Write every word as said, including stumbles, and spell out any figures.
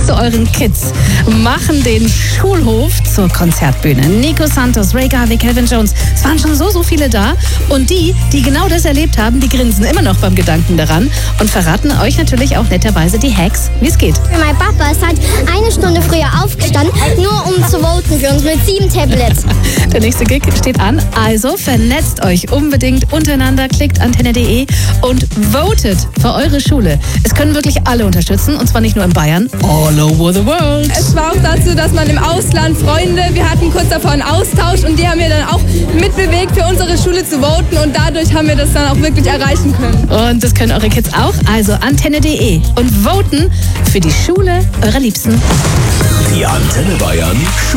zu euren Kids machen den Schulhof zur Konzertbühne. Nico Santos, Ray Garvey, Calvin Jones. Es waren schon so, so viele da. Und die, die genau das erlebt haben, die grinsen immer noch beim Gedanken daran und verraten euch natürlich auch netterweise die Hacks, wie es geht. Mein Papa ist halt eine Stunde früher aufgestanden, nur um zu voten für uns mit sieben Tablets. Der nächste Gig steht an. Also vernetzt euch unbedingt untereinander, klickt antenne punkt de und votet für eure Schule. Es können wirklich alle unterstützen, und zwar nicht nur in Bayern, all over the world. Es war auch dazu, dass man im Ausland Freunde, wir hatten kurz davor einen Austausch und die haben wir dann auch mitbewegt, für unsere Schule zu voten, und dadurch haben wir das dann auch wirklich erreichen können. Und das können eure Kids auch, also antenne punkt de und voten für die Schule eurer Liebsten. Die Antenne Bayern